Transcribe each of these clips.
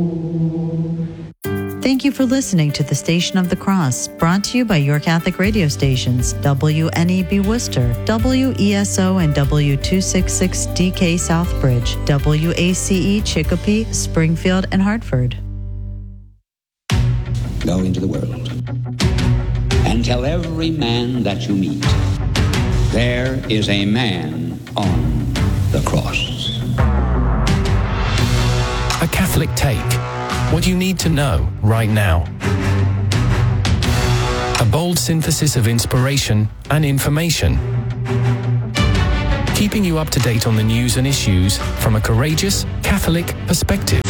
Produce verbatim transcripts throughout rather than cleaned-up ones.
Thank you for listening to the Station of the Cross, brought to you by your Catholic radio stations, W N E B Worcester, W E S O and W two sixty-six D K Southbridge, W A C E Chicopee, Springfield, and Hartford. Go into the world and tell every man that you meet, there is a man on the cross. A Catholic Take. What you need to know right now. A bold synthesis of inspiration and information. Keeping you up to date on the news and issues from a courageous Catholic perspective.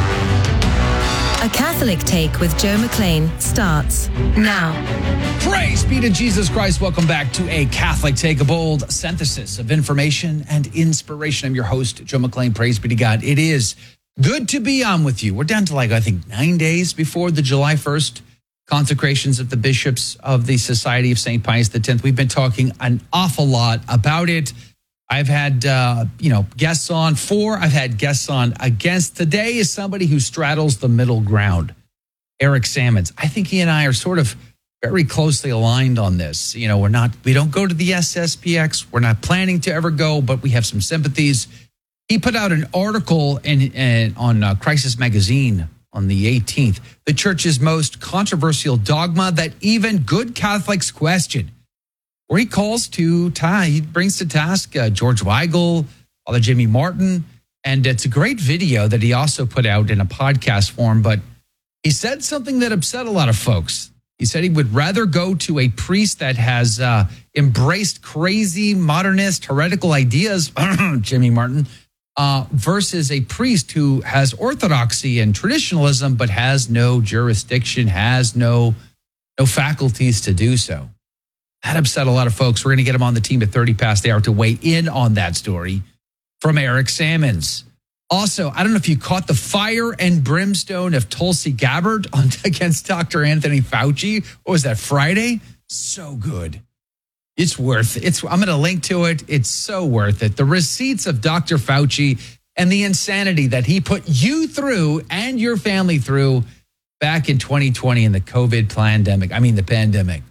A Catholic Take with Joe McLean starts now. Praise be to Jesus Christ. Welcome back to A Catholic Take, a bold synthesis of information and inspiration. I'm your host, Joe McLean. Praise be to God. It is good to be on with you. We're down to like, I think, nine days before the July first consecrations of the bishops of the Society of Saint Pius the tenth. We've been talking an awful lot about it. I've had, uh, you know, guests on for. I've had guests on against. Today is somebody who straddles the middle ground, Eric Sammons. I think he and I are sort of very closely aligned on this. You know, we're not, we don't go to the S S P X. We're not planning to ever go, but we have some sympathies. He put out an article in, in, on uh, Crisis Magazine on the eighteenth, the church's most controversial dogma that even good Catholics question, where he calls to, ta- he brings to task uh, George Weigel, Father Jimmy Martin, and it's a great video that he also put out in a podcast form, but he said something that upset a lot of folks. He said he would rather go to a priest that has uh, embraced crazy, modernist, heretical ideas, Jimmy Martin, Uh, versus a priest who has orthodoxy and traditionalism, but has no jurisdiction, has no no faculties to do so. That upset a lot of folks. We're going to get him on the team at thirty past the hour to weigh in on that story from Eric Sammons. Also, I don't know if you caught the fire and brimstone of Tulsi Gabbard on, against Doctor Anthony Fauci. What was that, Friday? So good. It's worth it. It's, I'm going to link to it. It's so worth it. The receipts of Doctor Fauci and the insanity that he put you through and your family through back in twenty twenty in the COVID pandemic. I mean, the pandemic.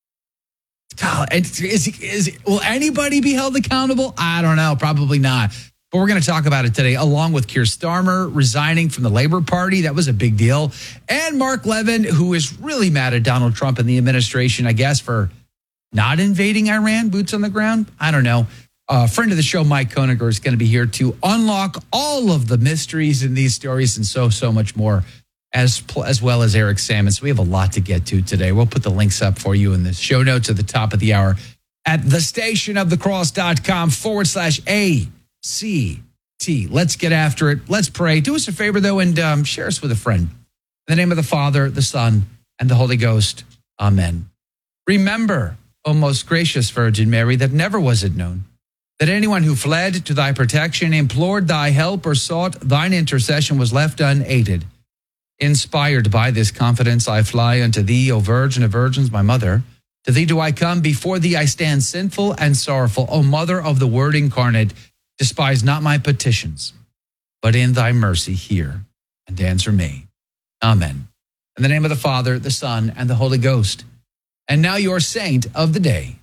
God, is, is, will anybody be held accountable? I don't know. Probably not. But we're going to talk about it today, along with Keir Starmer resigning from the Labor Party. That was a big deal. And Mark Levin, who is really mad at Donald Trump and the administration, I guess, for not invading Iran, boots on the ground. I don't know. A friend of the show, Mike Koniger, is going to be here to unlock all of the mysteries in these stories and so, so much more, as as well as Eric Sammons. We have a lot to get to today. We'll put the links up for you in the show notes at the top of the hour at thestationofthecross.com forward slash A C T. Let's get after it. Let's pray. Do us a favor, though, and um, share us with a friend. In the name of the Father, the Son, and the Holy Ghost. Amen. Remember, O most gracious Virgin Mary, that never was it known that anyone who fled to thy protection, implored thy help, or sought thine intercession was left unaided. Inspired by this confidence, I fly unto thee, O Virgin of Virgins, my mother. To thee do I come, before thee I stand sinful and sorrowful. O Mother of the Word incarnate, despise not my petitions, but in thy mercy hear and answer me. Amen. In the name of the Father, the Son, and the Holy Ghost. And now your saint of the day.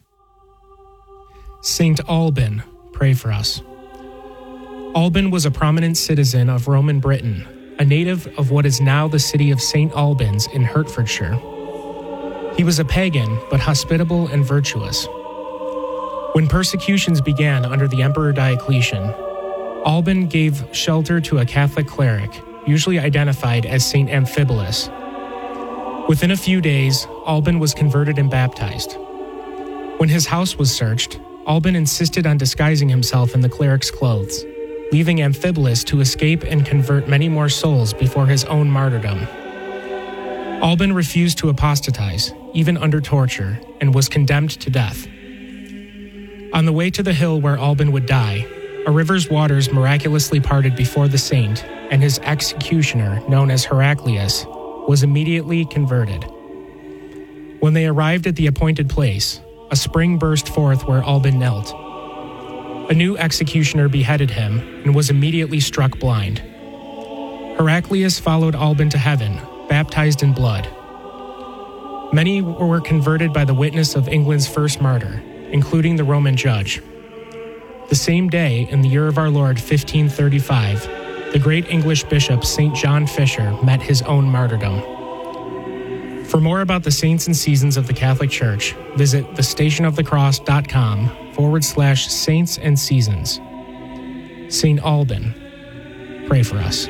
Saint Alban, pray for us. Alban was a prominent citizen of Roman Britain, a native of what is now the city of Saint Albans in Hertfordshire. He was a pagan, but hospitable and virtuous. When persecutions began under the Emperor Diocletian, Alban gave shelter to a Catholic cleric, usually identified as Saint Amphibolus. Within a few days, Alban was converted and baptized. When his house was searched, Alban insisted on disguising himself in the cleric's clothes, leaving Amphibolus to escape and convert many more souls before his own martyrdom. Alban refused to apostatize, even under torture, and was condemned to death. On the way to the hill where Alban would die, a river's waters miraculously parted before the saint, and his executioner, known as Heraclius, was immediately converted. When they arrived at the appointed place, a spring burst forth where Alban knelt. A new executioner beheaded him and was immediately struck blind. Heraclius followed Alban to heaven, baptized in blood. Many were converted by the witness of England's first martyr, including the Roman judge. The same day, in the year of our Lord fifteen thirty-five, the great English bishop Saint John Fisher met his own martyrdom. For more about the saints and seasons of the Catholic Church, visit thestationofthecross.com forward slash saints and seasons. Saint Alban, pray for us.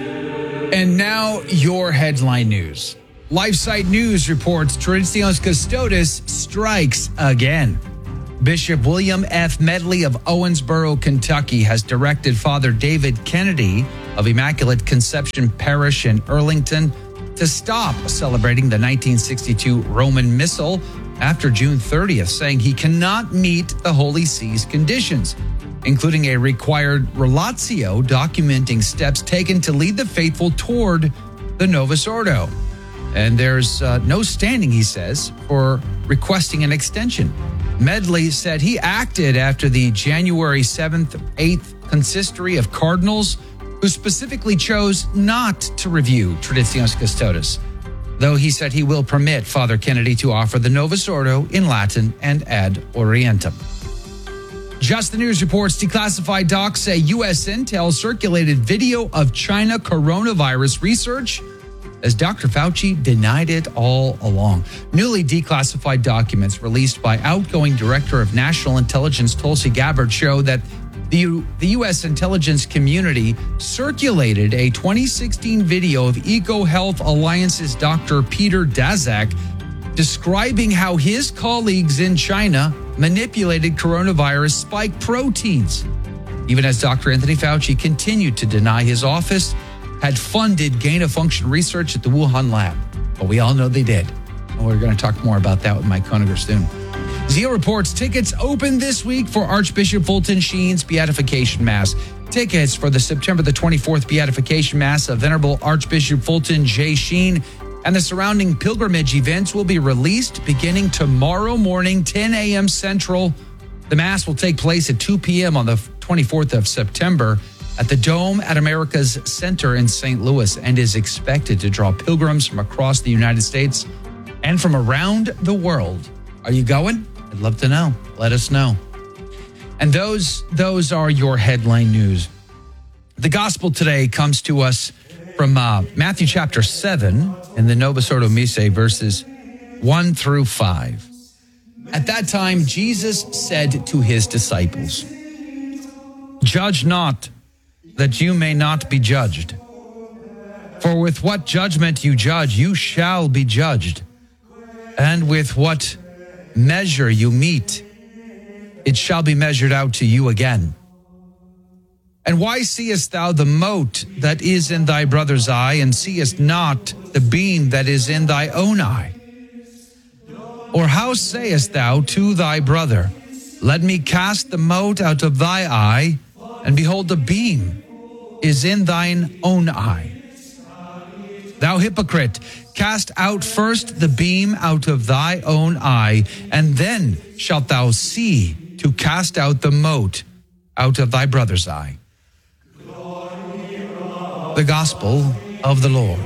And now your headline news. LifeSite News reports Traditionis Custodes strikes again. Bishop William F. Medley of Owensboro, Kentucky, has directed Father David Kennedy of Immaculate Conception Parish in Earlington to stop celebrating the nineteen sixty-two Roman Missal after June thirtieth, saying he cannot meet the Holy See's conditions, including a required relatio documenting steps taken to lead the faithful toward the Novus Ordo. And there's uh, no standing, he says, for requesting an extension. Medley said he acted after the January seventh, eighth consistory of cardinals, who specifically chose not to review Traditionis Custodes, though he said he will permit Father Kennedy to offer the Novus Ordo in Latin and ad orientem. Just the News reports declassified docs say U S Intel circulated video of China coronavirus research, as Doctor Fauci denied it all along. Newly declassified documents released by outgoing Director of National Intelligence Tulsi Gabbard show that the, the U S intelligence community circulated a twenty sixteen video of EcoHealth Alliance's Doctor Peter Daszak describing how his colleagues in China manipulated coronavirus spike proteins, even as Doctor Anthony Fauci continued to deny his office had funded gain-of-function research at the Wuhan lab. But we all know they did. And we're going to talk more about that with Mike Koniger soon. Zeal reports tickets open this week for Archbishop Fulton Sheen's Beatification Mass. Tickets for the September the twenty-fourth Beatification Mass of Venerable Archbishop Fulton J. Sheen and the surrounding pilgrimage events will be released beginning tomorrow morning, ten a.m. Central. The Mass will take place at two p.m. on the twenty-fourth of September at the Dome at America's Center in Saint Louis and is expected to draw pilgrims from across the United States and from around the world. Are you going? I'd love to know. Let us know. And those, those are your headline news. The gospel today comes to us from uh, Matthew chapter seven in the Novus Ordo Missae, verses one through five. At that time, Jesus said to his disciples, "Judge not, that you may not be judged. For with what judgment you judge, you shall be judged. And with what measure you meet, it shall be measured out to you again. And why seest thou the mote that is in thy brother's eye, and seest not the beam that is in thy own eye? Or how sayest thou to thy brother, let me cast the mote out of thy eye, and behold, the beam is in thine own eye? Thou hypocrite, cast out first the beam out of thy own eye, and then shalt thou see to cast out the mote out of thy brother's eye." The Gospel of the Lord.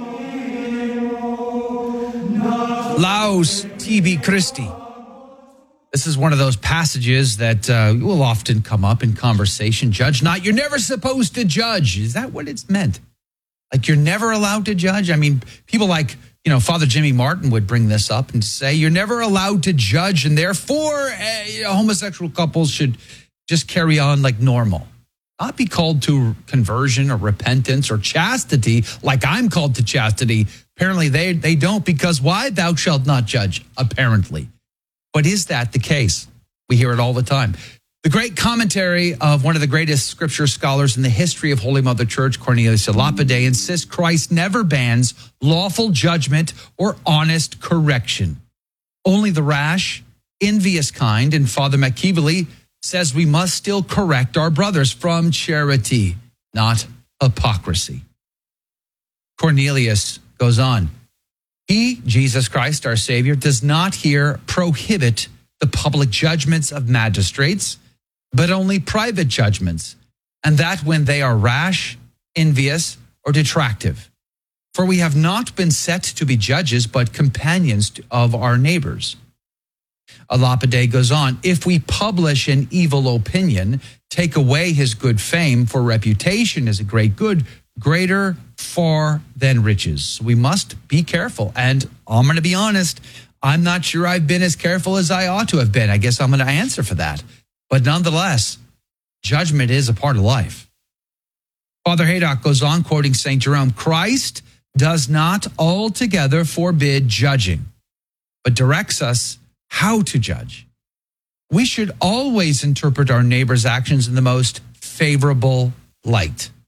Laus tibi Christi. This is one of those passages that uh, will often come up in conversation. Judge not. You're never supposed to judge. Is that what it's meant? Like you're never allowed to judge? I mean, people like, you know, Father Jimmy Martin would bring this up and say you're never allowed to judge, and therefore uh, you know, homosexual couples should just carry on like normal. Not be called to conversion or repentance or chastity like I'm called to chastity. Apparently they, they don't, because why? Thou shalt not judge, apparently. But is that the case? We hear it all the time. The great commentary of one of the greatest scripture scholars in the history of Holy Mother Church, Cornelius a Lapide, insists Christ never bans lawful judgment or honest correction. Only the rash, envious kind, and Father McKeevely says we must still correct our brothers from charity, not hypocrisy. Cornelius goes on. He, Jesus Christ, our Savior, does not here prohibit the public judgments of magistrates, but only private judgments, and that when they are rash, envious, or detractive. For we have not been set to be judges, but companions of our neighbors. Alapide goes on, if we publish an evil opinion, take away his good fame, for reputation is a great good, greater far than riches. So we must be careful. And I'm going to be honest, I'm not sure I've been as careful as I ought to have been. I guess I'm going to answer for that. But nonetheless, judgment is a part of life. Father Haydock goes on, quoting Saint Jerome, Christ does not altogether forbid judging, but directs us how to judge. We should always interpret our neighbor's actions in the most favorable light.